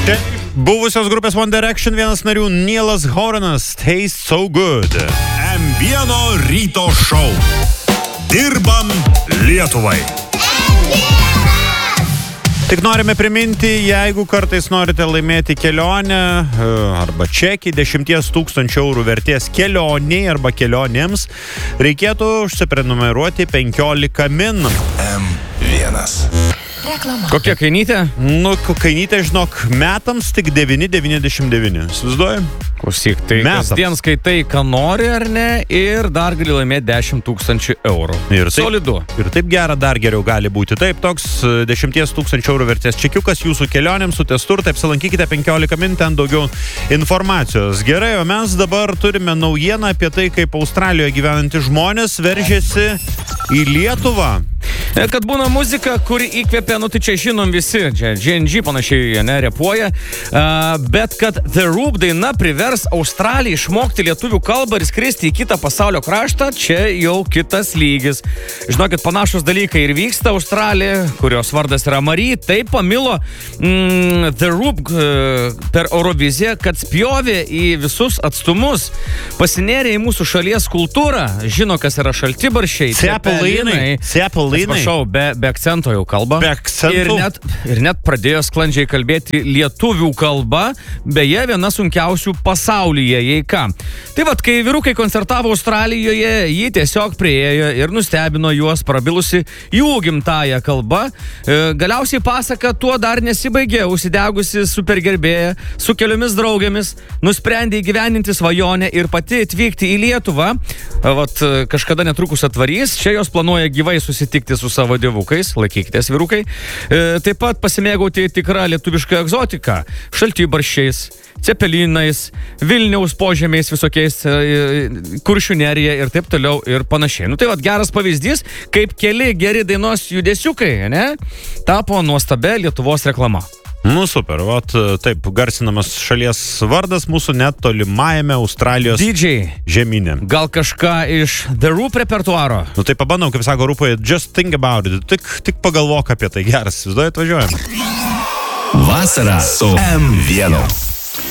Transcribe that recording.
Buvusios grupės One Direction vienas narių Nilas Horanas, Taste So Good. M1 ryto šou. Dirbam Lietuvai. Tik norime priminti, jeigu kartais norite laimėti kelionę arba čekį 10 000 eurų vertės kelioniai arba kelionėms, reikėtų užsiprenumeruoti 15 min. M1. Reklama. Kokia kainytė? Nu, kainytė, žinok, metams tik 9,99. Įsivaizduoji? Klausyk, tai Metams. kasdien skaitai, ką nori ar ne, ir dar gali laimėti 10 000 eurų. Ir taip, Solidu. Ir taip gera, dar geriau gali būti. Taip, toks 10 000 eurų vertės čekiukas jūsų kelionėms su testu, taip apsilankykite 15 min, ten daugiau informacijos. Gerai, o mes dabar turime naujieną apie tai, kaip Australijoje gyvenantys žmonės veržėsi į Lietuvą. Kad būna muzika, kuri įkvėpia, nu tai čia žinom visi, čia GNG panašiai repuoja, bet kad The Roop daina privers Australiją išmokti lietuvių kalbą ir skristi į kitą pasaulio kraštą, čia jau kitas lygis. Žinokit, panašus dalykai ir vyksta. Australija, kurios vardas yra Marie, taip pamilo The Roop per Euroviziją, kad spjovė į visus atstumus, pasinėrė į mūsų šalies kultūrą, žino, kas yra šaltibarščiai, Cepelinai. Atsiprašau, be akcento jau kalba. Be akcentų. Ir net pradėjo sklandžiai kalbėti lietuvių kalba, beje, viena sunkiausių pasaulyje, jei ką. Tai vat, kai vyrukai koncertavo Australijoje, jį tiesiog priėjo ir nustebino juos prabilusi jų gimtąją kalbą. Galiausiai pasaka tuo dar nesibaigė, užsidegusi supergerbėja su keliomis draugėmis, nusprendė įgyvendinti svajonę ir pati atvykti į Lietuvą. Vat, kažkada netrukus atvarys, čia jos planuoja gyvai susitikti su savo dievukais, laikykitės vyrukai, taip pat pasimėgauti tikrą lietuvišką egzotiką, šaltibarščiais, cepelinais, Vilniaus požemiais visokiais, Kuršių nerija ir taip toliau ir panašiai. Nu tai vat geras pavyzdys, kaip keli geri dainos judesiukai, ne, tapo nuostabia Lietuvos reklama. Nu super, vat taip garsinamas šalies vardas mūsų net tolimajame Australijos DJ, žemynė. gal kažką iš The Roop repertuaro? Nu tai pabandom, kaip sako Rūpai, just think about it, tik pagalvok apie tai, geras, įsivaizduoji, atvažiuojam. Vasara su M1.